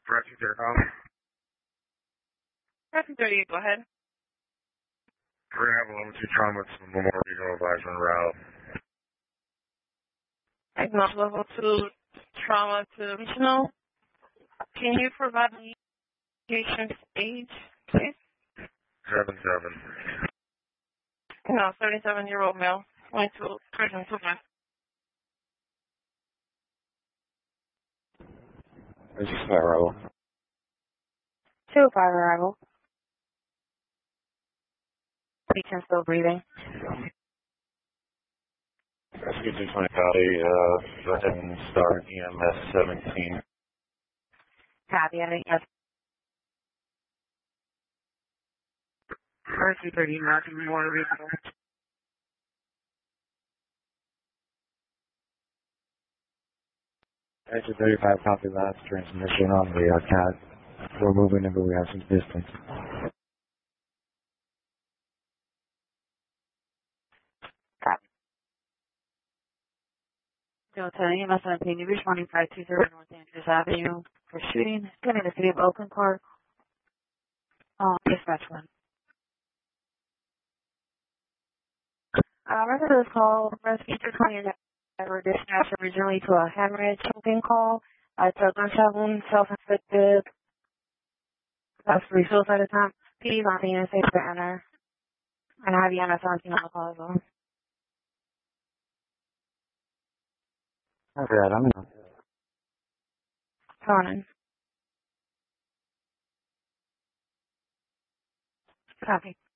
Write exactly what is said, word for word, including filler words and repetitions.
Rescue Care Home. Rescue thirty-eight, go ahead. We're going to have a level two trauma to the Memorial Regional Advisement Route. Acknowledge level two trauma to regional. Can you provide the patient's age, please? Seven seven. No, seventy-seven-year-old male. Going to prison, two five. This is arrival. Two five arrival. Patient still breathing. Rescue two twenty Cody, uh, go ahead and start E M S seventeen. Copy, I think that's Rescue thirty, Matthew, we want to read the Rescue thirty-five, copy last transmission on the uh, cat. We're moving in, but we have some distance. Delta E M S seventeen, you responding five two zero North Andrews Avenue for shooting. Getting the city of Oakland Park. Um, dispatch one. Uh, remember this call, Rescue two twenty that were dispatched originally to a hemorrhage choking call. Uh, it's a gunshot wound, self-inflicted, possibly suicide attempt. Please on the N S A to enter. And I have the N S seventeen on the call as well. Okay, I'm in. Conan. Copy.